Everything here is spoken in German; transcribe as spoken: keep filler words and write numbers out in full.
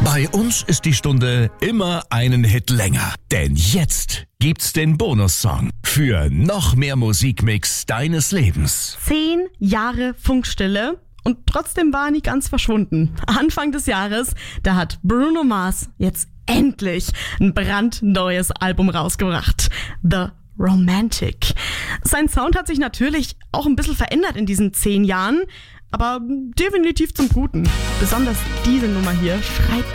Bei uns ist die Stunde immer einen Hit länger. Denn jetzt gibt's den Bonussong für noch mehr Musikmix deines Lebens. Zehn Jahre Funkstille und trotzdem war er nie ganz verschwunden. Anfang des Jahres, da hat Bruno Mars jetzt endlich ein brandneues Album rausgebracht. The Romantic. Sein Sound hat sich natürlich auch ein bisschen verändert in diesen zehn Jahren, aber definitiv zum Guten. Besonders diese Nummer hier schreibt